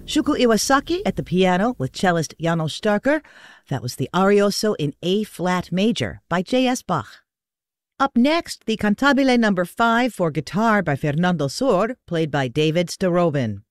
Shuko Iwasaki at the piano with cellist Janos Starker. That was the Arioso in A-flat major by J.S. Bach. Up next, the Cantabile No. 5 for guitar by Fernando Sor, played by David Starovin.